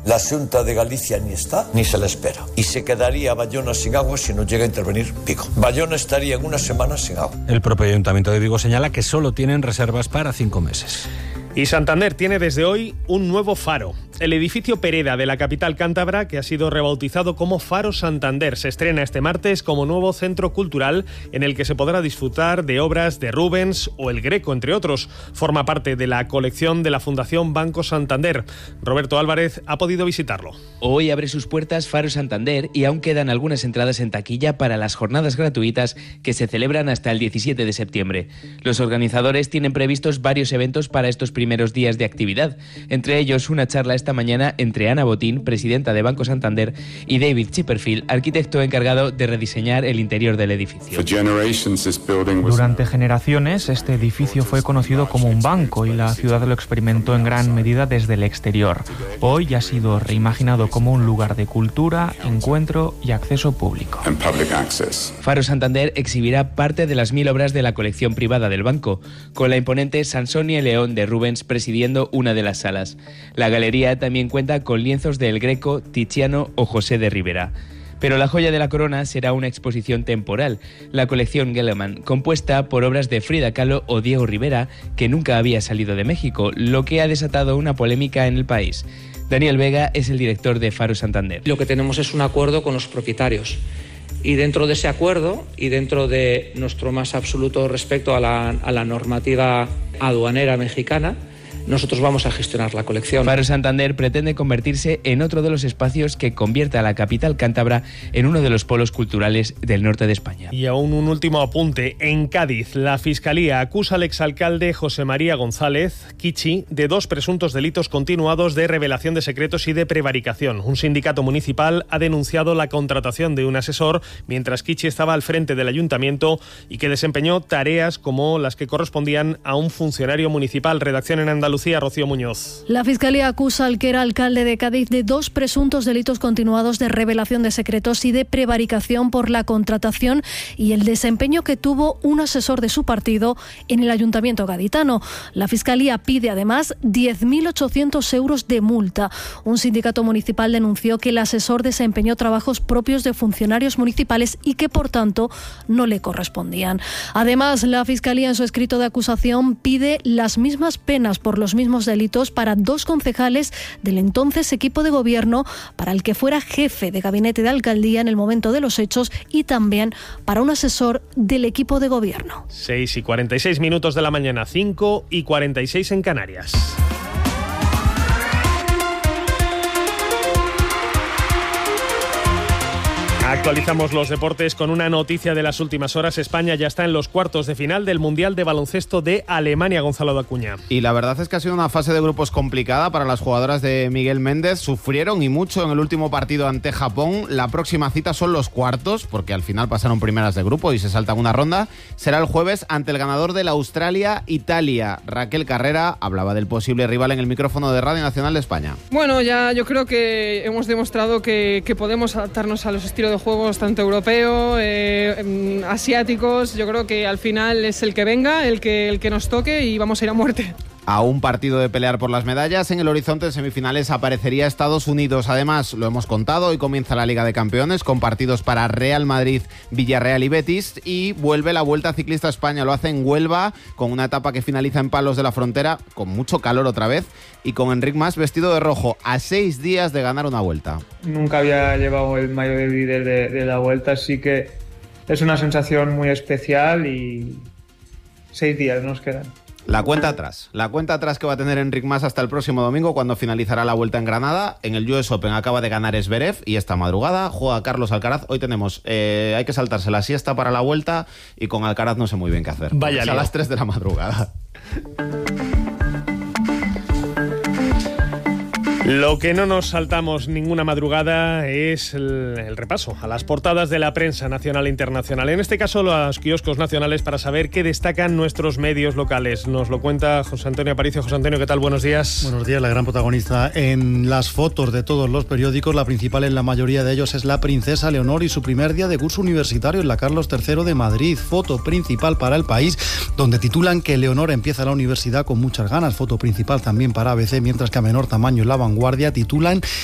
La Xunta de Galicia ni está, ni se le espera. Y se quedaría Bayona sin agua si no llega a intervenir Vigo. Bayona estaría en una semana sin agua. El propio Ayuntamiento de Vigo señala que solo tienen reservas para 5 meses. Y Santander tiene desde hoy un nuevo faro. El edificio Pereda de la capital cántabra, que ha sido rebautizado como Faro Santander, se estrena este martes como nuevo centro cultural en el que se podrá disfrutar de obras de Rubens o El Greco, entre otros. Forma parte de la colección de la Fundación Banco Santander. Roberto Álvarez ha podido visitarlo. Hoy abre sus puertas Faro Santander y aún quedan algunas entradas en taquilla para las jornadas gratuitas que se celebran hasta el 17 de septiembre. Los organizadores tienen previstos varios eventos para estos primeros días de actividad, entre ellos una charla esta mañana entre Ana Botín, presidenta de Banco Santander, y David Chipperfield, arquitecto encargado de rediseñar el interior del edificio. Durante generaciones, este edificio fue conocido como un banco y la ciudad lo experimentó en gran medida desde el exterior. Hoy ha sido reimaginado como un lugar de cultura, encuentro y acceso público. Faro Santander exhibirá parte de las 1000 obras de la colección privada del banco, con la imponente Sansón y el León de Rubens presidiendo una de las salas. La galería también cuenta con lienzos de El Greco, Tiziano o José de Rivera. Pero la joya de la corona será una exposición temporal, la colección Gellerman, compuesta por obras de Frida Kahlo o Diego Rivera, que nunca había salido de México, lo que ha desatado una polémica en el país. Daniel Vega es el director de Faro Santander. Lo que tenemos es un acuerdo con los propietarios. Y dentro de ese acuerdo y dentro de nuestro más absoluto respeto a la normativa aduanera mexicana, nosotros vamos a gestionar la colección. Faro Santander pretende convertirse en otro de los espacios que convierta a la capital cántabra en uno de los polos culturales del norte de España. Y aún un último apunte. En Cádiz, la Fiscalía acusa al exalcalde José María González, Kichi, de 2 presuntos delitos continuados de revelación de secretos y de prevaricación. Un sindicato municipal ha denunciado la contratación de un asesor mientras Kichi estaba al frente del ayuntamiento y que desempeñó tareas como las que correspondían a un funcionario municipal. Redacción en Andalucía, Rocío Muñoz. La Fiscalía acusa al que era alcalde de Cádiz de 2 presuntos delitos continuados de revelación de secretos y de prevaricación por la contratación y el desempeño que tuvo un asesor de su partido en el ayuntamiento gaditano. La Fiscalía pide además 10.800 euros de multa. Un sindicato municipal denunció que el asesor desempeñó trabajos propios de funcionarios municipales y que por tanto no le correspondían. Además, la Fiscalía en su escrito de acusación pide las mismas penas por los mismos delitos para 2 concejales del entonces equipo de gobierno, para el que fuera jefe de gabinete de alcaldía en el momento de los hechos y también para un asesor del equipo de gobierno. 6:46 de la mañana, 5:46 en Canarias. Actualizamos los deportes con una noticia de las últimas horas. España ya está en los cuartos de final del Mundial de Baloncesto de Alemania, Gonzalo de Acuña. Y la verdad es que ha sido una fase de grupos complicada para las jugadoras de Miguel Méndez. Sufrieron y mucho en el último partido ante Japón. La próxima cita son los cuartos, porque al final pasaron primeras de grupo y se saltan una ronda. Será el jueves ante el ganador de la Australia-Italia. Raquel Carrera hablaba del posible rival en el micrófono de Radio Nacional de España. Bueno, ya yo creo que hemos demostrado que podemos adaptarnos a los estilos de juegos tanto europeos, asiáticos. Yo creo que al final es el que venga, el que nos toque y vamos a ir a muerte. A un partido de pelear por las medallas, en el horizonte de semifinales aparecería Estados Unidos. Además, lo hemos contado, hoy comienza la Liga de Campeones con partidos para Real Madrid, Villarreal y Betis, y vuelve la Vuelta Ciclista a España. Lo hace en Huelva, con una etapa que finaliza en Palos de la Frontera, con mucho calor otra vez, y con Enric Mas vestido de rojo, a 6 días de ganar una Vuelta. Nunca había llevado el maillot de líder de la Vuelta, así que es una sensación muy especial y 6 días nos quedan. La cuenta atrás que va a tener Enric Mas hasta el próximo domingo, cuando finalizará la Vuelta en Granada. En el US Open acaba de ganar Zverev y esta madrugada juega Carlos Alcaraz. Hoy tenemos, hay que saltarse la siesta para la Vuelta y con Alcaraz no sé muy bien qué hacer. Vaya a las 3 de la madrugada. Lo que no nos saltamos ninguna madrugada es el repaso a las portadas de la prensa nacional e internacional. En este caso, los kioscos nacionales, para saber qué destacan nuestros medios locales. Nos lo cuenta José Antonio Aparicio. José Antonio, ¿qué tal? Buenos días. Buenos días. La gran protagonista en las fotos de todos los periódicos, la principal en la mayoría de ellos, es la princesa Leonor y su primer día de curso universitario en la Carlos III de Madrid. Foto principal para El País, donde titulan que Leonor empieza la universidad con muchas ganas. Foto principal también para ABC, mientras que a menor tamaño en La Vanguardia titulan